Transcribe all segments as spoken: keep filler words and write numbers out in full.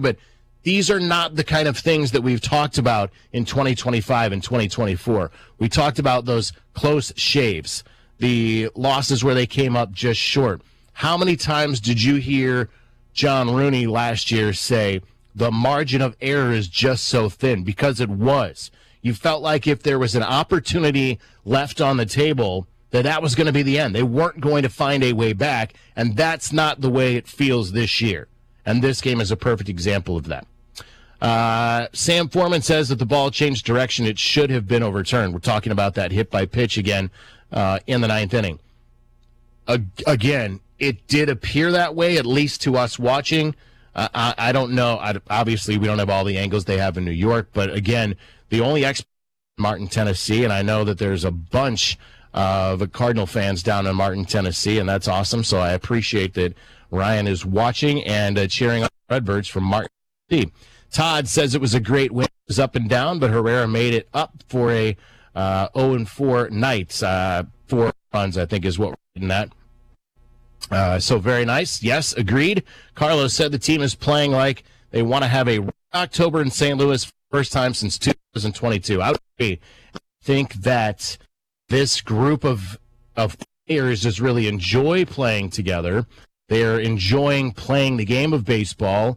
but these are not the kind of things that we've talked about in twenty twenty-five and twenty twenty-four. We talked about those close shaves, the losses where they came up just short. How many times did you hear John Rooney last year say the margin of error is just so thin? Because it was. You felt like if there was an opportunity left on the table, that that was going to be the end. They weren't going to find a way back, and that's not the way it feels this year. And this game is a perfect example of that. Uh, Sam Foreman says that the ball changed direction. It should have been overturned. We're talking about that hit by pitch again uh, in the ninth inning. Uh, again, it did appear that way, at least to us watching. Uh, I, I don't know. I, obviously, we don't have all the angles they have in New York. But again, the only expert in Martin, Tennessee, and I know that there's a bunch of Cardinal fans down in Martin, Tennessee, and that's awesome. So I appreciate that Ryan is watching and uh, cheering on Redbirds from Martin, Tennessee. Todd says it was a great win. It was up and down, but Herrera made it up for a uh, oh and four night. Uh, four runs, I think, is what we're getting at. Uh, so very nice. Yes, agreed. Carlos said the team is playing like they want to have a October in Saint Louis, first time since two thousand twenty-two. I would agree. I think that this group of of players just really enjoy playing together. They're enjoying playing the game of baseball.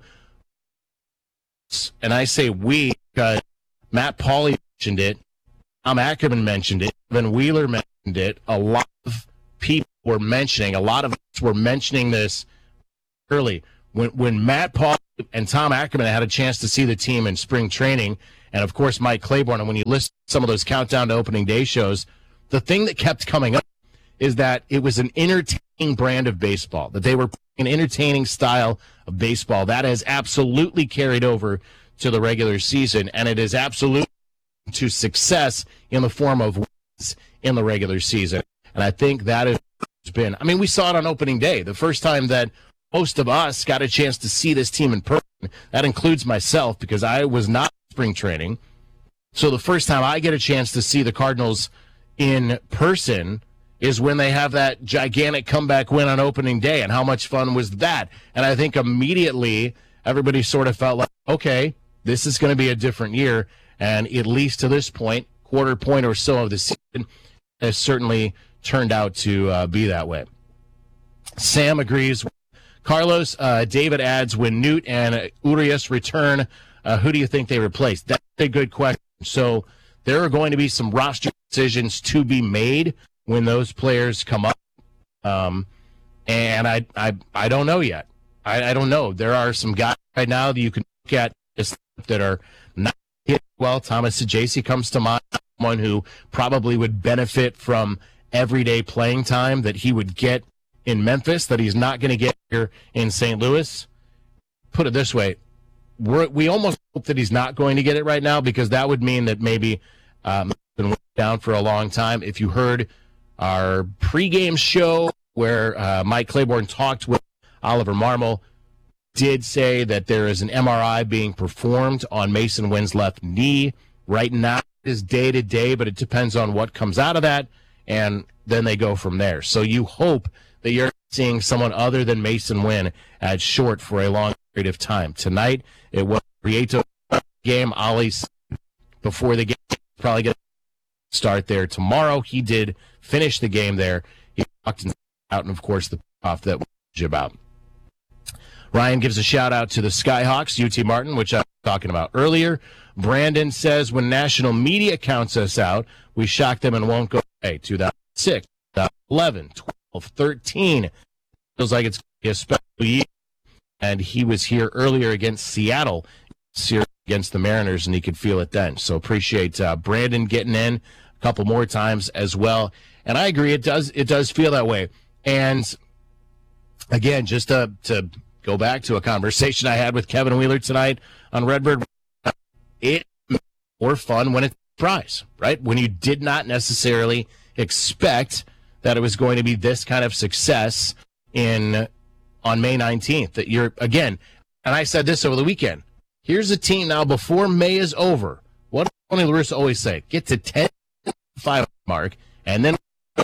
And I say we because Matt Pauley mentioned it, Tom Ackerman mentioned it, Evan Wheeler mentioned it. A lot of people were mentioning, a lot of us were mentioning this early. When when Matt Pauley and Tom Ackerman had a chance to see the team in spring training, and of course Mike Claiborne, and when you listen to some of those countdown to opening day shows, the thing that kept coming up is that it was an entertaining brand of baseball, that they were an entertaining style of baseball. That has absolutely carried over to the regular season, and it is absolutely to success in the form of wins in the regular season. And I think that has been, I mean, we saw it on opening day, the first time that most of us got a chance to see this team in person. That includes myself because I was not in spring training. So the first time I get a chance to see the Cardinals in person is when they have that gigantic comeback win on opening day. And how much fun was that? And I think immediately everybody sort of felt like, okay, this is going to be a different year. And at least to this point, quarter point or so of the season has certainly turned out to uh, be that way. Sam agrees. Carlos, uh, David adds, when Newt and uh, Urias return, uh, who do you think they replace? That's a good question. So there are going to be some roster decisions to be made when those players come up. Um, and I, I, I don't know yet. I, I don't know. There are some guys right now that you can look at that are not hit well. Thomas Saggese comes to mind, someone who probably would benefit from everyday playing time that he would get in Memphis that he's not going to get here in Saint Louis. Put it this way, we're, we almost hope that he's not going to get it right now because that would mean that maybe um, been down for a long time. If you heard our pregame show where uh, Mike Claiborne talked with Oliver Marmol, did say that there is an M R I being performed on Mason Wynn's left knee. Right now it is day-to-day, but it depends on what comes out of that, and then they go from there. So you hope that you're seeing someone other than Mason Wynn at short for a long period of time. Tonight, it was a Prieto game. Ollie, before the game, probably going to start there tomorrow. He did finish the game there. He walked out, and, of course, the off that we're about. Ryan gives a shout-out to the Skyhawks, U T Martin, which I was talking about earlier. Brandon says, when national media counts us out, we shock them and won't go away. two thousand six, two thousand eleven, twelve, thirteen. Feels like it's a special year. And he was here earlier against Seattle, against the Mariners, and he could feel it then. So appreciate uh, Brandon getting in a couple more times as well. And I agree, it does it does feel that way. And, again, just to, to go back to a conversation I had with Kevin Wheeler tonight on Redbird, it's more fun when it's a surprise, right? When you did not necessarily expect that it was going to be this kind of success in on May nineteenth. That you're, again, and I said this over the weekend, here's a team now before May is over. What does Tony La Russa always say? Get to ten five mark, and then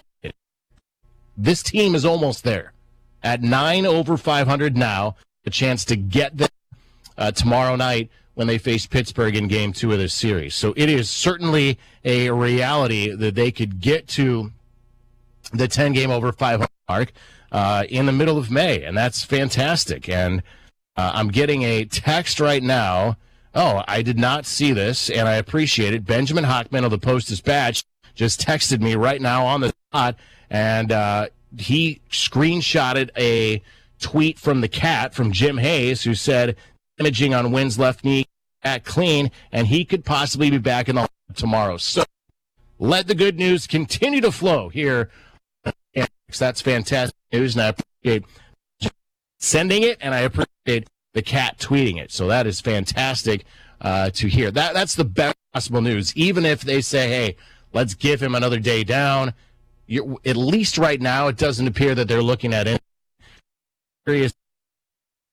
this team is almost there. At nine over five hundred now, a chance to get there uh, tomorrow night when they face Pittsburgh in game two of this series. So it is certainly a reality that they could get to the ten-game over five hundred mark uh, in the middle of May, and that's fantastic. And uh, I'm getting a text right now. Oh, I did not see this, and I appreciate it. Benjamin Hockman of the Post-Dispatch just texted me right now on the spot, and uh, he screenshotted a tweet from the Cat, from Jim Hayes, who said, imaging on Wynn's left knee at clean, and he could possibly be back in the lineup tomorrow. So let the good news continue to flow here. That's fantastic news, and I appreciate sending it, and I appreciate the Cat tweeting it. So that is fantastic uh, to hear. That That's the best possible news. Even if they say, hey, let's give him another day down, you're, at least right now it doesn't appear that they're looking at it. Serious